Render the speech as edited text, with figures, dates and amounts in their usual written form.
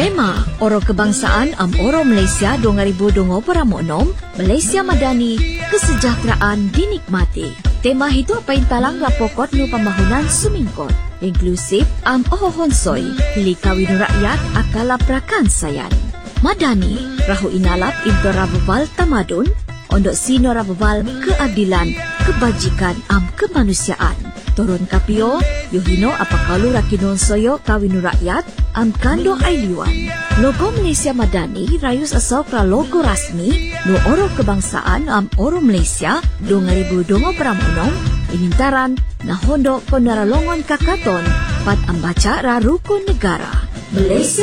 Tema Oro Kebangsaan Oro Malaysia 2026, Malaysia Madani, kesejahteraan dinikmati. Tema itu paintalang rapokot nu pembangunan sumingkot, inklusif ohonsoi, pilih kawin rakyat akala prakan sayan. Madani, rahu inalap into rababal tamadun, ondok sino rababal keadilan, kebajikan kemanusiaan. Turun kapio, yohino apakalu rakinon soyo kawin rakyat, kando ailiwan. Logo Malaysia Madani rayus asok logo rasmi no Oro Kebangsaan Oro Malaysia 2026 inintaran na hondo konaralongon kakaton pat ambaca rarukun negara. Malaysia